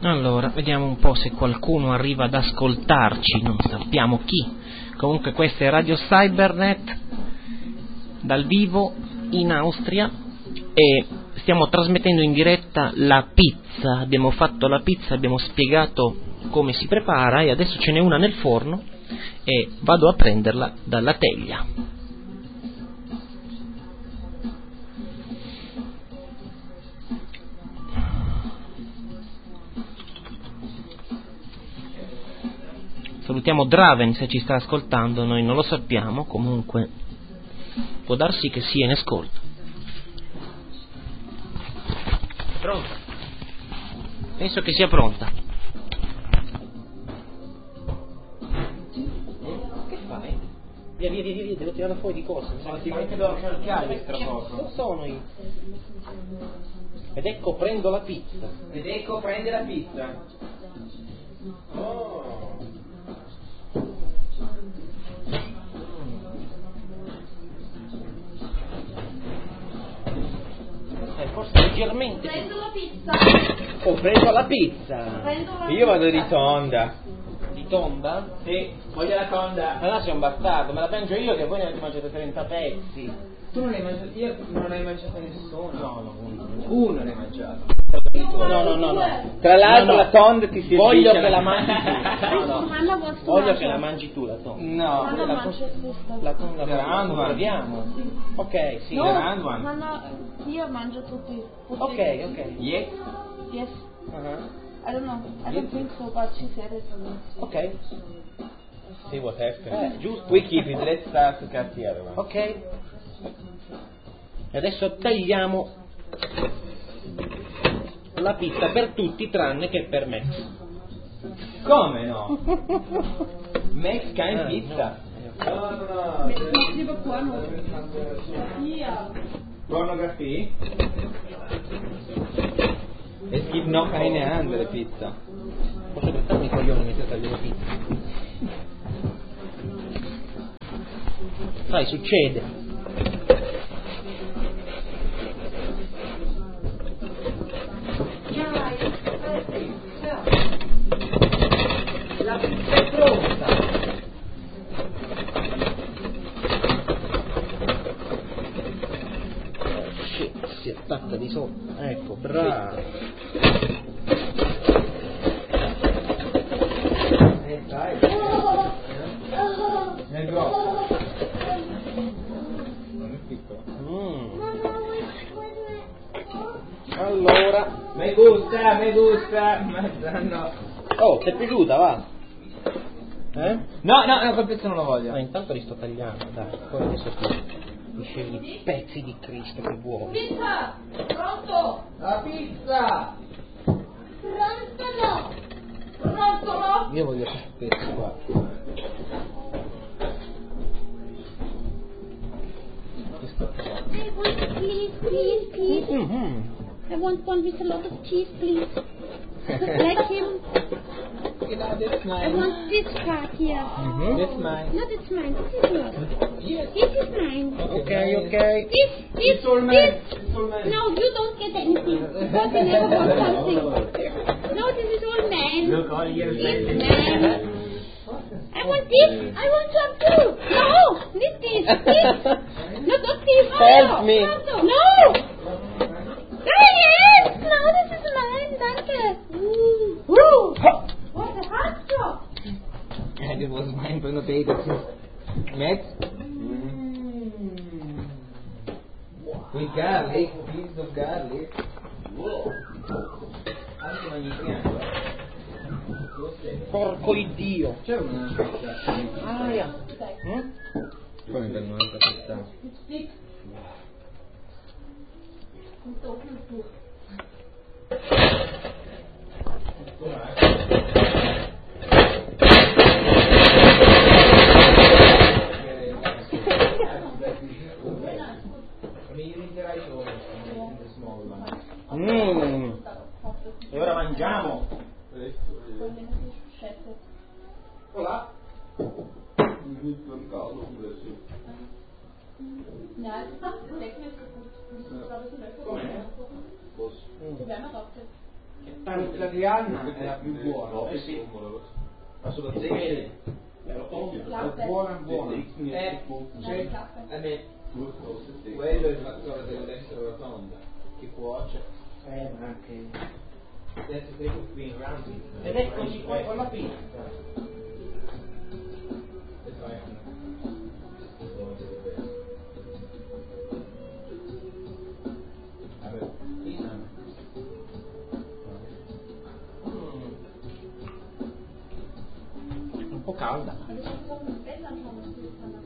Allora, vediamo un po' se qualcuno arriva ad ascoltarci, non sappiamo chi. Comunque questa è Radio Cybernet dal vivo in Austria e stiamo trasmettendo in diretta la pizza. Abbiamo fatto la pizza, abbiamo spiegato come si prepara e adesso ce n'è una nel forno e vado a prenderla dalla teglia. Salutiamo Draven se ci sta ascoltando, noi non lo sappiamo, comunque può darsi che sia in ascolto. Pronta? Penso che sia pronta. Che fai? Via, devo tirare fuori di corsa. Ma ti metti da cercare tra poco. Non sono io. Ed ecco prendo la pizza. Ed ecco prende la pizza. Oh. Forse leggermente. Prendo la pizza. Ho preso la pizza. Io vado di tonda. Di tonda? Sì, voglio la tonda. Allora sei un bastardo, me la mangio io che voi ne avete mangiato 30 pezzi. Tu non hai mangiato, io non hai mangiato nessuno. No, uno ne hai mangiato. No. Tra l'altro No. la tonda ti si Voglio dice che la mangi tu. No. Voglio che la mangi tu la tonda. No. La tonda Grande one. proviamo. Ok, sì. No, Grande one. io mangio tutti. Ok. Yes. Yes. Uh-huh. I don't know. I don't think so, but she said it. Ok. See what happens. Giusto. We keep it, let's start to cut the other one. Ok. E adesso tagliamo la pizza per tutti tranne che per me. Come no? Max kein Pizza. No. Mit lieber Porno. Ja. Pornografie? Es gibt noch eine andere Pizza. Posso mettermi i coglioni mentre taglio la pizza? Sai, succede. La pizza è pronta. Shit, si attacca di sotto. Ecco, bravo. Dai. Nel grosso. Non è piccolo. Allora. Me gusta. No. Oh, ti è piaciuta, va? No, quel pezzo non lo voglio. Ma intanto li sto tagliando, dai. Poi adesso mi scegli pezzi di Cristo che vuoi. Pizza! Pronto! La pizza! Pronto no? Io voglio questo pezzo qua. I want please. I want one with a lot of cheese, please. Like him. That's I mine. want this part here. That's mine. No, that's mine. This is yours. Yes. This is mine. Ok. This. No, you don't get anything. Because you never want something. No, this is all mine. Look, all years This later. mine. I want this. I want some too. No, not this. No, not this. Help me. No. Oh, yes. No, this is mine. Danke. What the heck? And it was mine for the potatoes. Max? With garlic, pieces of garlic. Anche magnifico. Porco Iddio. C'è una Aia. Come per 90 pezzati? E ora mangiamo. Olá. Nein, das ist weg. Com'è? Zu wärmer Rauch. Questa di Anna è la più buona. Sì. Ma sono zecche. È buona. Quello è il fattore dell'essere rotonda, che cuoce. Ma anche... Ed eccoci qua con la pizza. Un po' calda.